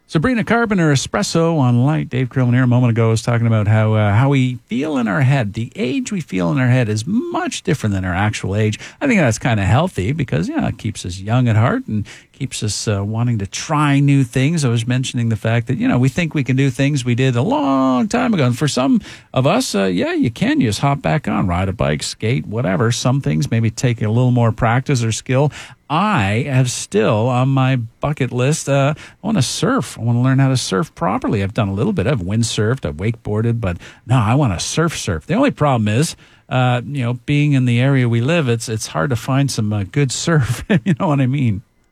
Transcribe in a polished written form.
Sabrina Carpenter, Espresso on Light. Dave Crillman here a moment ago was talking about how we feel in our head. The age we feel in our head is much different than our actual age. I think that's kind of healthy because, it keeps us young at heart and keeps us wanting to try new things. I was mentioning the fact that, we think we can do things we did a long time ago. And for some of us, you can. You just hop back on, ride a bike, skate, whatever. Some things maybe take a little more practice or skill. I have still on my bucket list, I want to surf. I want to learn how to surf properly. I've done a little bit. I've windsurfed, I've wakeboarded, but no, I want to surf. The only problem is, being in the area we live, it's hard to find some good surf. You know what I mean?